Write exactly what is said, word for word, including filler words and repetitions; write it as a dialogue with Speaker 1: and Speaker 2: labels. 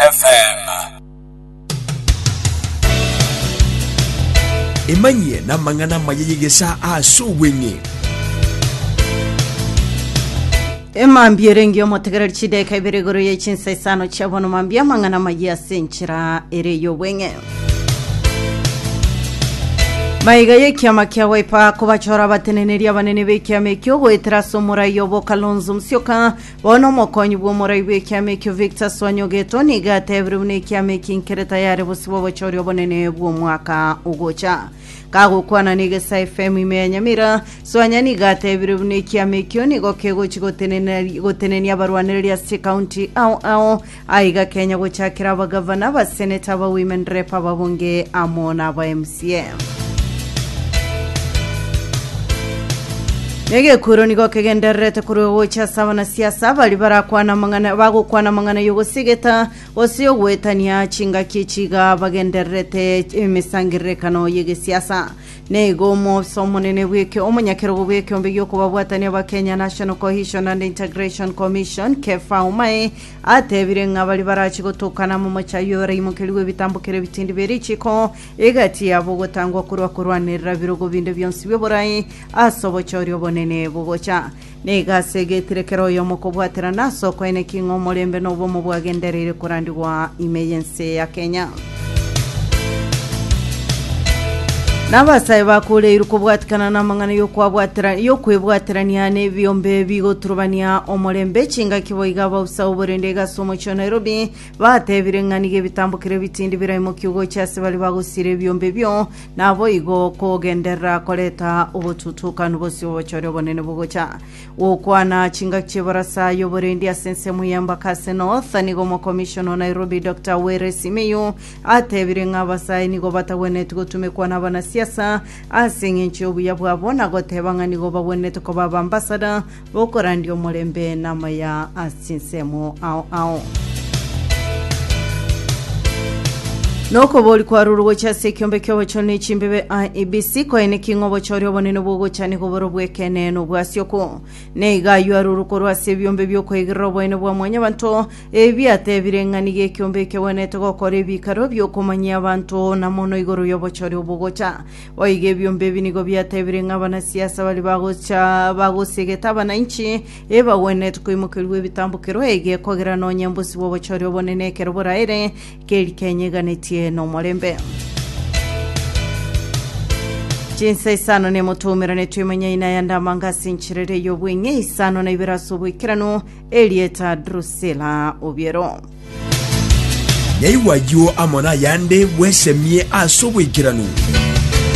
Speaker 1: F M. Imanye na mangana mayigesa asubwingi.
Speaker 2: Emambire ngyo motegera chide kaibere goro ye chinsa isano chabono mambia mangana magia senchira ere yo wenge. Maiga ye kiama kia waipa kubachora bateneneria banene be kiame kyo goetera somura yobo kalonzo msioka bono mokonyi bo mura be kiame kyo Victor Swanyo geto ni gatevru ne kiame kinkereta yare bosibo bachori bonene bo mwaka ugocha. Kago kwana nige sa F M imeanyamira swanya ni gatevru ne kiame kyo ni gokego chigotenene gotenenia barwaneria si county au au aiga Kenya gochakira bagavana ba senator ba women rep babonge amona ba M C M. Nege kuro niko kegenderete kuro wocha sabana siasa bali barakwana mangana bago kwana mangana yogo sigeta osio wetania chinga kichiga bagenderete emisangire kano yege siasa nego mo somonene weke omanyakero weke ombeyo ko babwatania ba Kenya National Cohesion and Integration Commission kefa umae atebire ngabali barachi gotokana mu machayo rimo keliwe bitambukere bitindi berichiko egati yabo gotangwa kurwa kurwanira birogo binde byonsi byoborai asobo choryo nene bugocha nega segeterekero yo mukobwatera naso ko ene kingo molembe no bo mubwagenderere kurandiwa emergency ya Kenya Nabasai bakule irukobwatikana namangana yo kwabwatera yo kwebwaterania ne byombe bigoturubania omolembe chinga kiboiga bausa uburendega somo cyo Nairobi batebirengani bitambukire bitindi birayimo kyugo cyase bali bagusire byombe byo nabo igo kogendera koleta ubututukano bose bocyo bonene bugocha ukwana chinga kibarasa yo burendi asense muyamba kase North nigo mo commissioner Nairobi Doctor Were Simiyu atebirenga basai nigo batawene tugotume kwa nabana siasa asinge nchobu yabwabona gotebanga nigo babone to baba ambassador bokorandio molembe namaya asinsemo au au Noko boli kwa ruru cha sekyombe kyo chone chimbebe I E B C ko ene kingo bochori obonene bogo chane ko borobwe kene no bwasioko neiga yuaruru korwa sebyombe byo ko igrobo ene bwa mwanya banto ebyate birenganige kyombe kewone to kore bikaro byo komanya banto na mono igoro yo bochori obogocha oige byombe binigo byate birenga bana siasa bali bagocha bagosegeta bana inchi eba wene to koimukirwe bitambukiro ege kogera no nyambusi bo bochori obonene kero boraire keli kenyega neti no molembe Jinsa isano ne mutumira ne twimenya ina yanda manga sinchirere yobwenye isano na ibiraso bwikirano Elieta Drusilla Obiero
Speaker 1: Yaiwa yo amona yande wesemie aso bwikirano